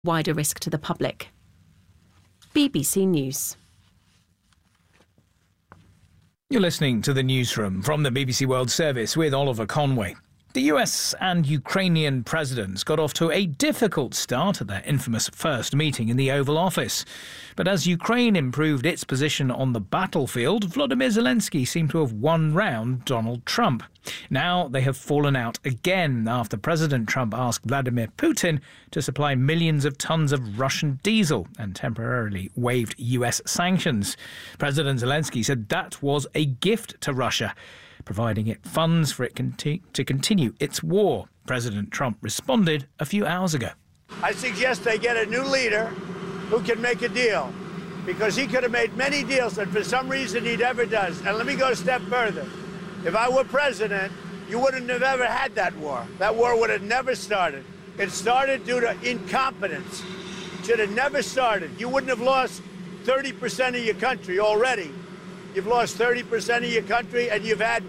wider risk to the public. BBC News. You're listening to the newsroom from the BBC World Service with Oliver Conway. The US and Ukrainian presidents got off to a difficult start at their infamous first meeting in the Oval Office. But as Ukraine improved its position on the battlefield, Volodymyr Zelensky seemed to have won round Donald Trump. Now they have fallen out again after President Trump asked Vladimir Putin to supply millions of tons of Russian diesel and temporarily waived US sanctions. President Zelensky said that was a gift to Russia, providing it funds for it to continue its war. President Trump responded a few hours ago. I suggest they get a new leader who can make a deal, because he could have made many deals that for some reason he never does. And let me go a step further. If I were president, you wouldn't have ever had that war. That war would have never started. It started due to incompetence. It should have never started. You wouldn't have lost 30% of your country already. You've lost 30% of your country, and you've had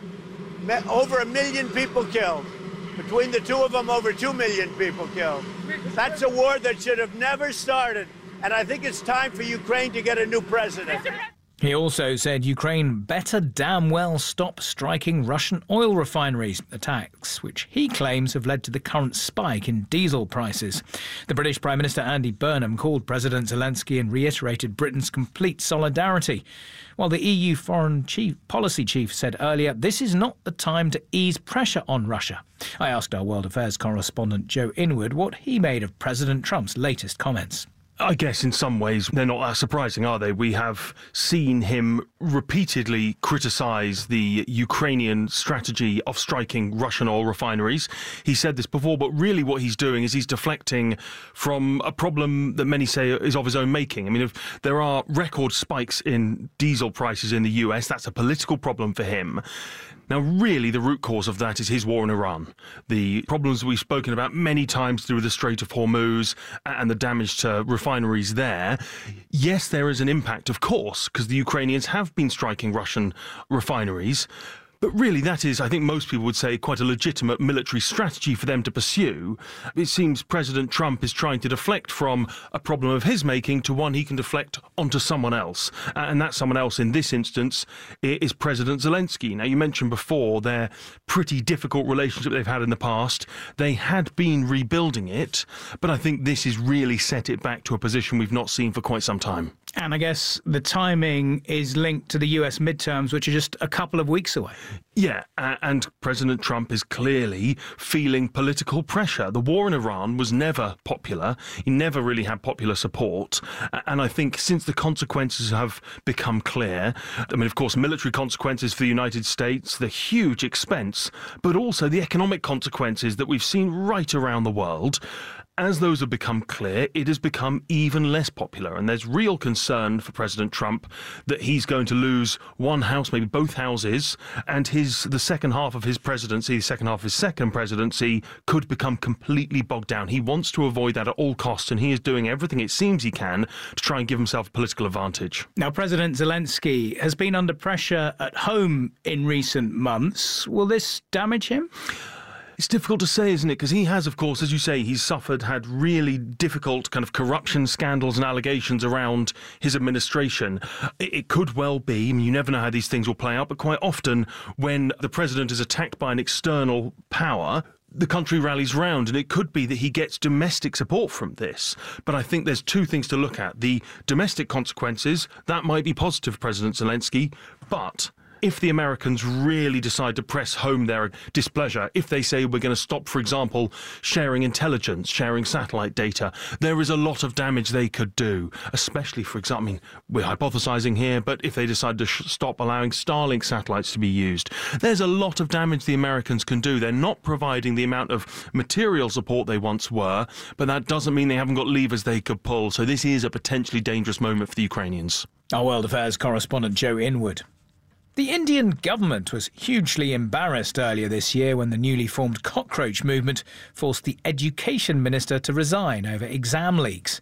over 1 million people killed. Between the two of them, over 2 million people killed. That's a war that should have never started. And I think it's time for Ukraine to get a new president. He also said Ukraine better damn well stop striking Russian oil refineries, attacks which he claims have led to the current spike in diesel prices. The British Prime Minister Andy Burnham called President Zelensky and reiterated Britain's complete solidarity. While the EU Foreign Policy Chief said earlier, this is not the time to ease pressure on Russia. I asked our World Affairs correspondent Joe Inwood what he made of President Trump's latest comments. I guess in some ways they're not that surprising, are they? We have seen him repeatedly criticise the Ukrainian strategy of striking Russian oil refineries. He said this before, but really what he's doing is he's deflecting from a problem that many say is of his own making. I mean, if there are record spikes in diesel prices in the US, that's a political problem for him. Now, really, the root cause of that is his war in Iran. The problems we've spoken about many times through the Strait of Hormuz and the damage to refineries there. Yes, there is an impact, of course, because the Ukrainians have been striking Russian refineries. But really, that is, I think most people would say, quite a legitimate military strategy for them to pursue. It seems President Trump is trying to deflect from a problem of his making to one he can deflect onto someone else. And that someone else in this instance is President Zelensky. Now, you mentioned before their pretty difficult relationship they've had in the past. They had been rebuilding it, but I think this has really set it back to a position we've not seen for quite some time. And I guess the timing is linked to the US midterms, which are just a couple of weeks away. Yeah, and President Trump is clearly feeling political pressure. The war in Iran was never popular. He never really had popular support. And I think since the consequences have become clear, I mean, of course, military consequences for the United States, the huge expense, but also the economic consequences that we've seen right around the world. As those have become clear, it has become even less popular, and there's real concern for President Trump that he's going to lose one house, maybe both houses, and the second half of his presidency, the second half of his second presidency, could become completely bogged down. He wants to avoid that at all costs, and he is doing everything it seems he can to try and give himself a political advantage. Now, President Zelensky has been under pressure at home in recent months. Will this damage him? It's difficult to say, isn't it? Because he has, of course, as you say, had really difficult kind of corruption scandals and allegations around his administration. It could well be, I mean, you never know how these things will play out, but quite often when the president is attacked by an external power, the country rallies round, and it could be that he gets domestic support from this. But I think there's two things to look at. The domestic consequences, that might be positive for President Zelensky, but if the Americans really decide to press home their displeasure, if they say we're going to stop, for example, sharing intelligence, sharing satellite data, there is a lot of damage they could do, especially, for example, I mean, we're hypothesizing here, but if they decide to stop allowing Starlink satellites to be used, there's a lot of damage the Americans can do. They're not providing the amount of material support they once were, but that doesn't mean they haven't got levers they could pull. So this is a potentially dangerous moment for the Ukrainians. Our World Affairs correspondent Joe Inwood. The Indian government was hugely embarrassed earlier this year when the newly formed cockroach movement forced the education minister to resign over exam leaks.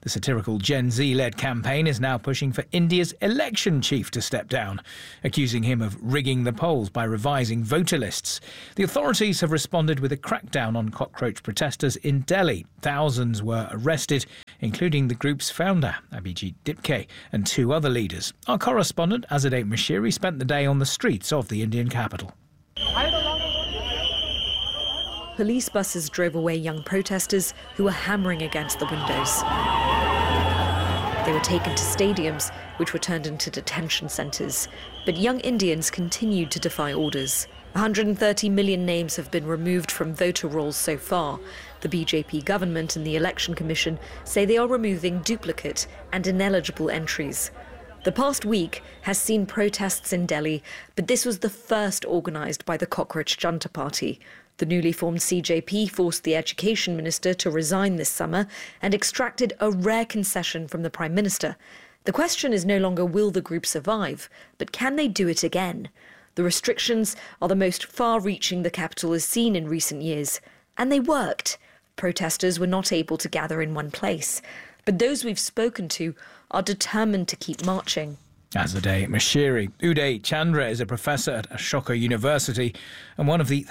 The satirical Gen Z-led campaign is now pushing for India's election chief to step down, accusing him of rigging the polls by revising voter lists. The authorities have responded with a crackdown on cockroach protesters in Delhi. Thousands were arrested, including the group's founder, Abhijit Dipke, and 2 other leaders. Our correspondent, Azadeh Mashiri, spent the day on the streets of the Indian capital. Police buses drove away young protesters who were hammering against the windows. They were taken to stadiums, which were turned into detention centres. But young Indians continued to defy orders. 130 million names have been removed from voter rolls so far. The BJP government and the Election Commission say they are removing duplicate and ineligible entries. The past week has seen protests in Delhi, but this was the first organised by the Cockroach Junta Party. The newly formed CJP forced the Education Minister to resign this summer and extracted a rare concession from the Prime Minister. The question is no longer will the group survive, but can they do it again? The restrictions are the most far-reaching the capital has seen in recent years. And they worked. Protesters were not able to gather in one place. But those we've spoken to are determined to keep marching. Azadeh Mashiri. Uday Chandra is a professor at Ashoka University and one of the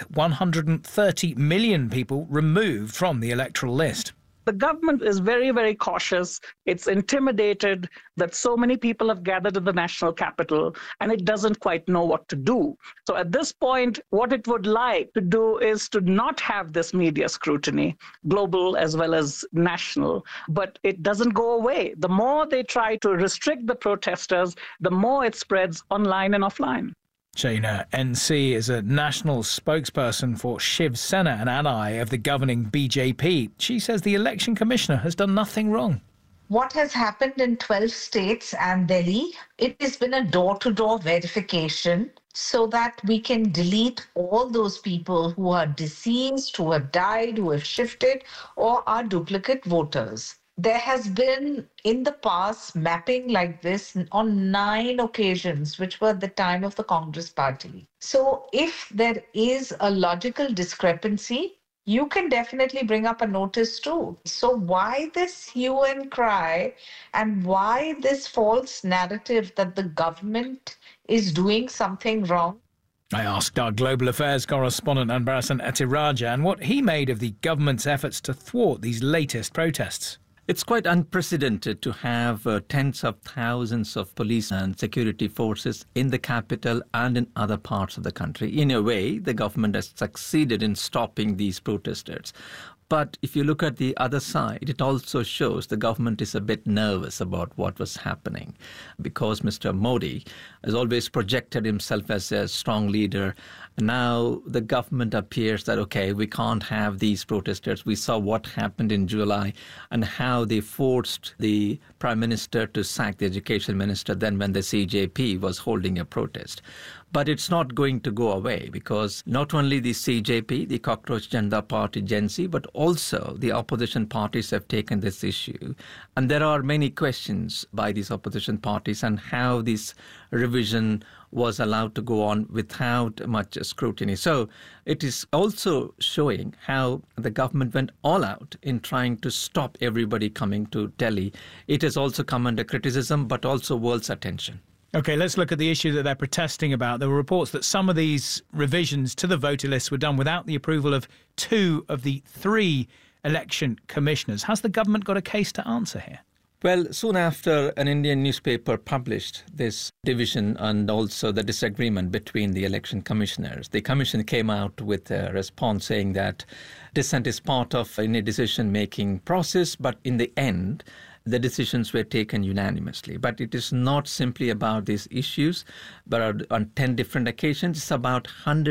130 million people removed from the electoral list. The government is very, very cautious. It's intimidated that so many people have gathered in the national capital and it doesn't quite know what to do. So at this point, what it would like to do is to not have this media scrutiny, global as well as national, but it doesn't go away. The more they try to restrict the protesters, the more it spreads online and offline. Shaina NC is a national spokesperson for Shiv Sena, an ally of the governing BJP. She says the election commissioner has done nothing wrong. What has happened in 12 states and Delhi, it has been a door-to-door verification so that we can delete all those people who are deceased, who have died, who have shifted, or are duplicate voters. There has been in the past mapping like this on 9 occasions, which were the time of the Congress party. So if there is a logical discrepancy, you can definitely bring up a notice too. So why this hue and cry and why this false narrative that the government is doing something wrong? I asked our global affairs correspondent Anbarasan Atirajan what he made of the government's efforts to thwart these latest protests. It's quite unprecedented to have tens of thousands of police and security forces in the capital and in other parts of the country. In a way, the government has succeeded in stopping these protesters. But if you look at the other side, it also shows the government is a bit nervous about what was happening because Mr. Modi has always projected himself as a strong leader. Now the government appears that, OK, we can't have these protesters. We saw what happened in July and how they forced the Prime Minister to sack the Education Minister then when the CJP was holding a protest. But it's not going to go away because not only the CJP, the Cockroach Junta Party, Gen Z, but also the opposition parties have taken this issue. And there are many questions by these opposition parties and how this revision was allowed to go on without much scrutiny. So it is also showing how the government went all out in trying to stop everybody coming to Delhi. It has also come under criticism, but also world's attention. OK, let's look at the issue that they're protesting about. There were reports that some of these revisions to the voter list were done without the approval of 2 of the 3 election commissioners. Has the government got a case to answer here? Well, soon after an Indian newspaper published this division and also the disagreement between the election commissioners, the commission came out with a response saying that dissent is part of any decision-making process, but in the end, the decisions were taken unanimously. But it is not simply about these issues, but on 10 different occasions, it's about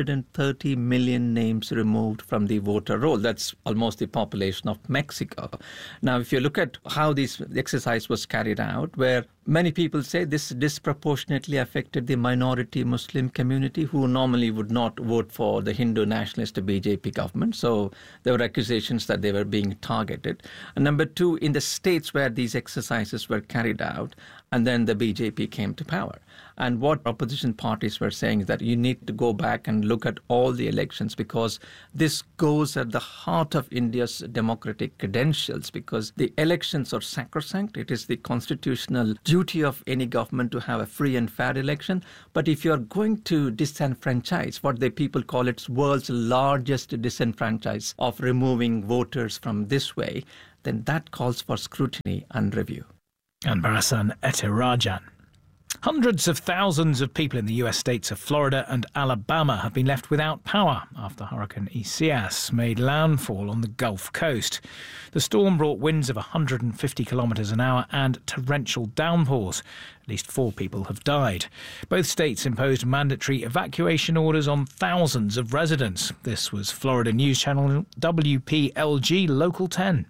130 million names removed from the voter roll. That's almost the population of Mexico. Now, if you look at how this exercise was carried out, where Many people say this disproportionately affected the minority Muslim community who normally would not vote for the Hindu nationalist BJP government. So there were accusations that they were being targeted. And number two, in the states where these exercises were carried out, and then the BJP came to power. And what opposition parties were saying is that you need to go back and look at all the elections, because this goes at the heart of India's democratic credentials, because the elections are sacrosanct. It is the constitutional duty of any government to have a free and fair election. But if you are going to disenfranchise, what the people call it's world's largest disenfranchise of removing voters from this way, then that calls for scrutiny and review. And Barasan Ethirajan. Hundreds of thousands of people in the US states of Florida and Alabama have been left without power after Hurricane Isaias made landfall on the Gulf Coast. The storm brought winds of 150 kilometres an hour and torrential downpours. At least 4 people have died. Both states imposed mandatory evacuation orders on thousands of residents. This was Florida News Channel WPLG Local 10.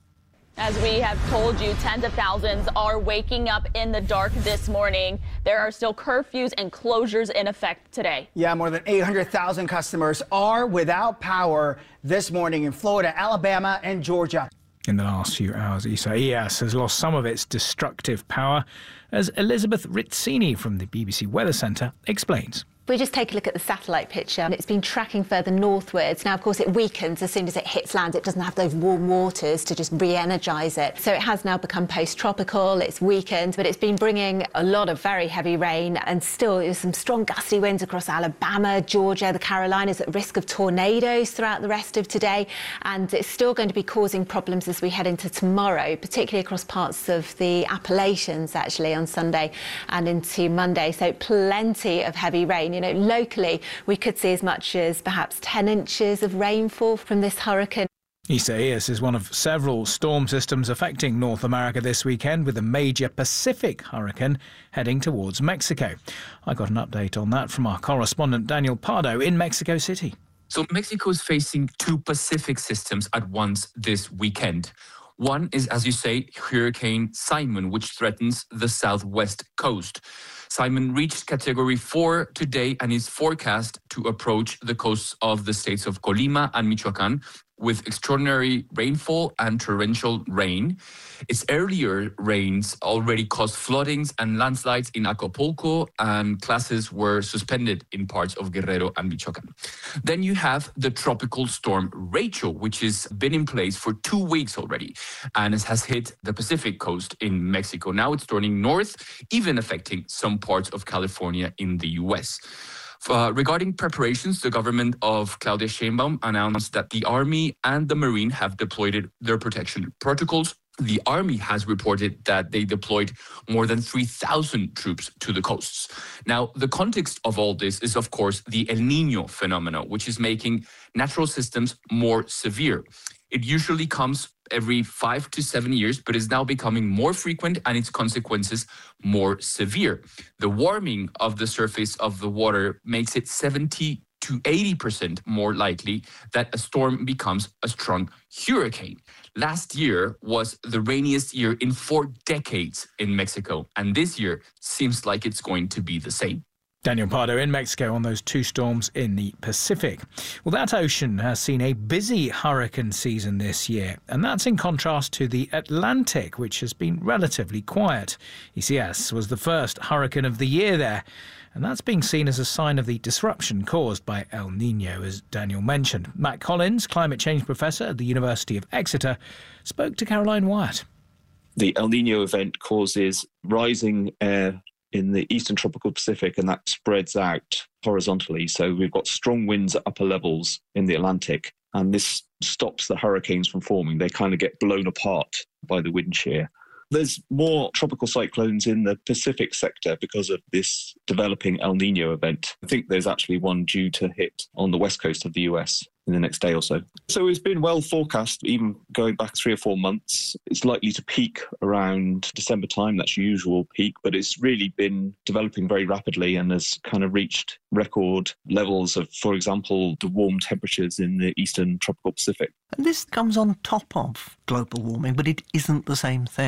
As we have told you, tens of thousands are waking up in the dark this morning. There are still curfews and closures in effect today. Yeah, more than 800,000 customers are without power this morning in Florida, Alabama, and Georgia. In the last few hours, Isaias has lost some of its destructive power, as Elizabeth Rizzini from the BBC Weather Centre explains. If we just take a look at the satellite picture, it's been tracking further northwards. Now, of course, it weakens as soon as it hits land. It doesn't have those warm waters to just re-energise it. So it has now become post-tropical, it's weakened, but it's been bringing a lot of very heavy rain, and still there's some strong gusty winds across Alabama, Georgia, the Carolinas, at risk of tornadoes throughout the rest of today. And it's still going to be causing problems as we head into tomorrow, particularly across parts of the Appalachians, actually, on Sunday and into Monday. So plenty of heavy rain. You know, locally, we could see as much as perhaps 10 inches of rainfall from this hurricane. Isaias is one of several storm systems affecting North America this weekend, with a major Pacific hurricane heading towards Mexico. I got an update on that from our correspondent Daniel Pardo in Mexico City. So Mexico is facing 2 Pacific systems at once this weekend. One is, as you say, Hurricane Simon, which threatens the southwest coast. Simon reached Category 4 today and is forecast to approach the coasts of the states of Colima and Michoacán with extraordinary rainfall and torrential rain. Its earlier rains already caused floodings and landslides in Acapulco, and classes were suspended in parts of Guerrero and Michoacán. Then you have the tropical storm Rachel, which has been in place for 2 weeks already, and it has hit the Pacific coast in Mexico. Now it's turning north, even affecting some parts of California in the U.S. Regarding preparations, the government of Claudia Sheinbaum announced that the Army and the Marine have deployed their protection protocols. The Army has reported that they deployed more than 3,000 troops to the coasts. Now, the context of all this is, of course, the El Niño phenomenon, which is making natural systems more severe. It usually comes every 5 to 7 years, but is now becoming more frequent and its consequences more severe. The warming of the surface of the water makes it 70 to 80% more likely that a storm becomes a strong hurricane. Last year was the rainiest year in 4 decades in Mexico, and this year seems like it's going to be the same. Daniel Pardo in Mexico on those 2 storms in the Pacific. Well, that ocean has seen a busy hurricane season this year, and that's in contrast to the Atlantic, which has been relatively quiet. Isaias was the first hurricane of the year there, and that's being seen as a sign of the disruption caused by El Niño, as Daniel mentioned. Matt Collins, climate change professor at the University of Exeter, spoke to Caroline Wyatt. The El Niño event causes rising air in the eastern tropical Pacific, and that spreads out horizontally. So we've got strong winds at upper levels in the Atlantic, and this stops the hurricanes from forming. They kind of get blown apart by the wind shear. There's more tropical cyclones in the Pacific sector because of this developing El Niño event. I think there's actually one due to hit on the west coast of the US in the next day or so. So it's been well forecast, even going back 3 or 4 months. It's likely to peak around December time. That's usual peak, but it's really been developing very rapidly and has kind of reached record levels of, for example, the warm temperatures in the eastern tropical Pacific. And this comes on top of global warming, but it isn't the same thing.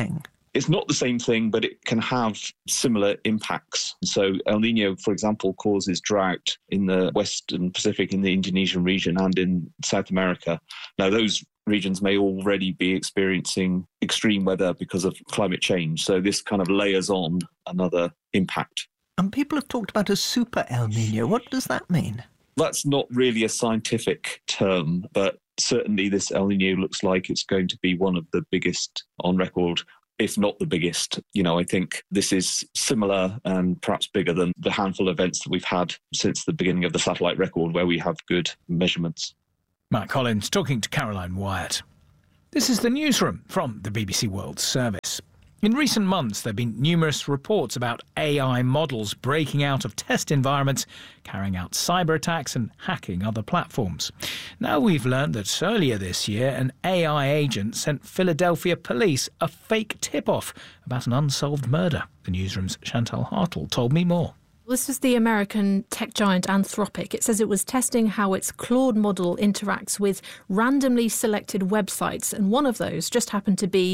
It's not the same thing, but it can have similar impacts. So El Nino, for example, causes drought in the Western Pacific, in the Indonesian region and in South America. Now, those regions may already be experiencing extreme weather because of climate change. So this kind of layers on another impact. And people have talked about a super El Nino. What does that mean? That's not really a scientific term, but certainly this El Nino looks like it's going to be one of the biggest on record, if not the biggest. I think this is similar and perhaps bigger than the handful of events that we've had since the beginning of the satellite record where we have good measurements. Matt Collins talking to Caroline Wyatt. This is the newsroom from the BBC World Service. In recent months, there have been numerous reports about AI models breaking out of test environments, carrying out cyber attacks and hacking other platforms. Now we've learned that earlier this year, an AI agent sent Philadelphia police a fake tip-off about an unsolved murder. The newsroom's Chantal Hartle told me more. This was the American tech giant Anthropic. It says it was testing how its Claude model interacts with randomly selected websites, and one of those just happened to be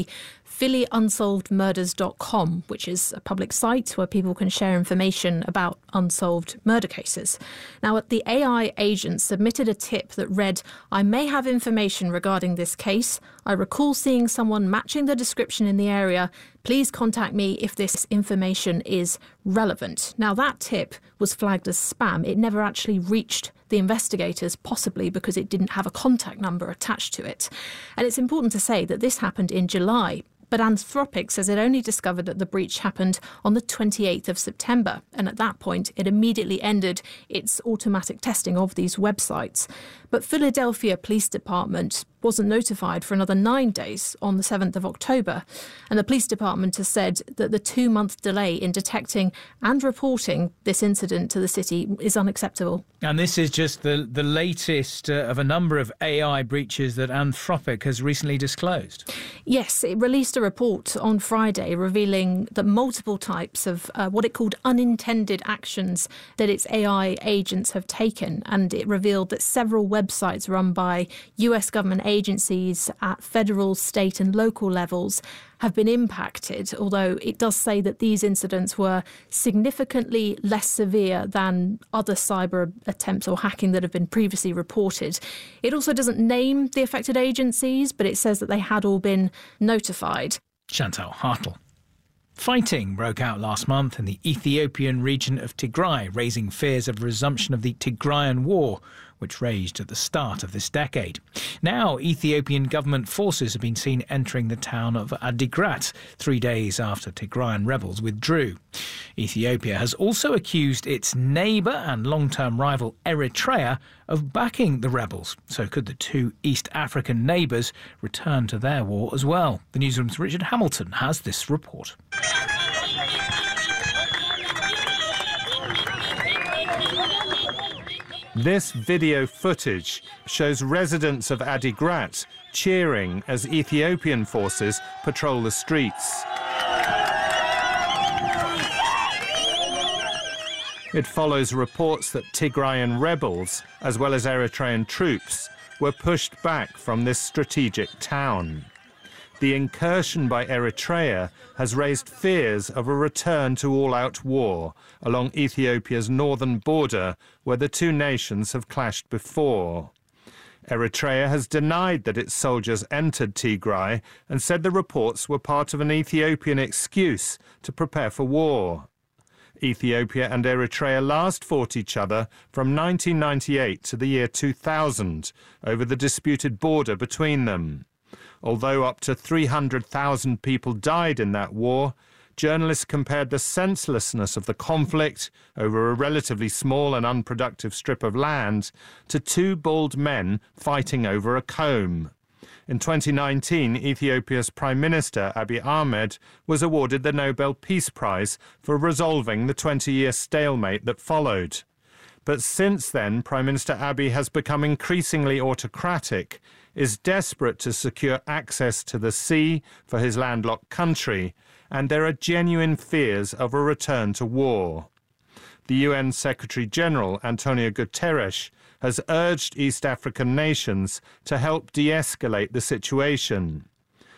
PhillyUnsolvedMurders.com, which is a public site where people can share information about unsolved murder cases. Now, the AI agent submitted a tip that read, "I may have information regarding this case. I recall seeing someone matching the description in the area. Please contact me if this information is relevant." Now, that tip was flagged as spam. It never actually reached the investigators, possibly because it didn't have a contact number attached to it. And it's important to say that this happened in July. But Anthropic says it only discovered that the breach happened on the 28th of September. And at that point, it immediately ended its automatic testing of these websites. But Philadelphia Police Department wasn't notified for another 9 days on the 7th of October. And the police department has said that the 2-month delay in detecting and reporting this incident to the city is unacceptable. And this is just the latest of a number of AI breaches that Anthropic has recently disclosed. Yes, it released a report on Friday revealing that multiple types of what it called unintended actions that its AI agents have taken. And it revealed that several websites run by US government agencies at federal, state and local levels have been impacted, although it does say that these incidents were significantly less severe than other cyber attempts or hacking that have been previously reported. It also doesn't name the affected agencies, but it says that they had all been notified. Chantal Hartle. Fighting broke out last month in the Ethiopian region of Tigray, raising fears of resumption of the Tigrayan War, which raged at the start of this decade. Now, Ethiopian government forces have been seen entering the town of Adigrat 3 days after Tigrayan rebels withdrew. Ethiopia has also accused its neighbour and long-term rival Eritrea of backing the rebels. So could the two East African neighbours return to their war as well? The newsroom's Richard Hamilton has this report. This video footage shows residents of Adigrat cheering as Ethiopian forces patrol the streets. It follows reports that Tigrayan rebels, as well as Eritrean troops, were pushed back from this strategic town. The incursion by Eritrea has raised fears of a return to all-out war along Ethiopia's northern border, where the two nations have clashed before. Eritrea has denied that its soldiers entered Tigray and said the reports were part of an Ethiopian excuse to prepare for war. Ethiopia and Eritrea last fought each other from 1998 to the year 2000 over the disputed border between them. Although up to 300,000 people died in that war, journalists compared the senselessness of the conflict over a relatively small and unproductive strip of land to two bald men fighting over a comb. In 2019, Ethiopia's Prime Minister Abiy Ahmed was awarded the Nobel Peace Prize for resolving the 20-year stalemate that followed. But since then, Prime Minister Abiy has become increasingly autocratic, is desperate to secure access to the sea for his landlocked country, and there are genuine fears of a return to war. The UN Secretary-General, Antonio Guterres, has urged East African nations to help de-escalate the situation.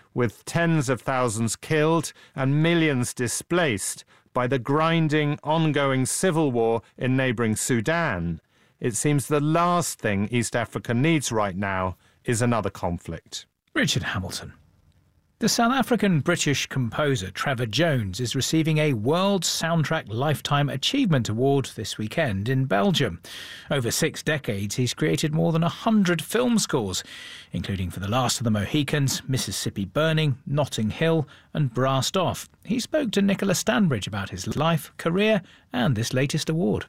with tens of thousands killed and millions displaced by the grinding, ongoing civil war in neighbouring Sudan, it seems the last thing East Africa needs right now is another conflict. Richard Hamilton. The South African-British composer Trevor Jones is receiving a World Soundtrack Lifetime Achievement Award this weekend in Belgium. Over 6 decades, he's created more than 100 film scores, including For the Last of the Mohicans, Mississippi Burning, Notting Hill and Brassed Off. He spoke to Nicola Stanbridge about his life, career and this latest award.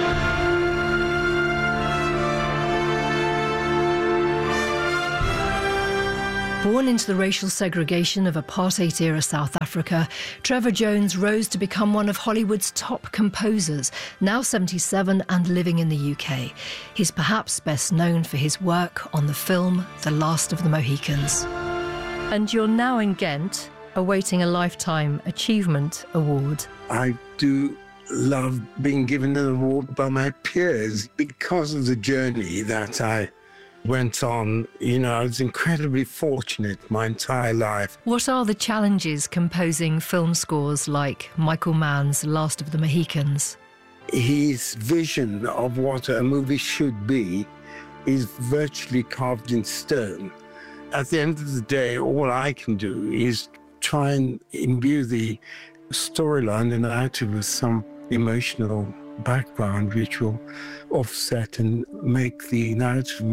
Born into the racial segregation of apartheid-era South Africa, Trevor Jones rose to become one of Hollywood's top composers, now 77 and living in the UK. He's perhaps best known for his work on the film The Last of the Mohicans. And you're now in Ghent, awaiting a Lifetime Achievement Award. I do love being given an award by my peers because of the journey that I went on. I was incredibly fortunate my entire life. What are the challenges composing film scores like Michael Mann's Last of the Mohicans? His vision of what a movie should be is virtually carved in stone. At the end of the day, all I can do is try and imbue the storyline and narrative with some emotional background which will offset and make the narrative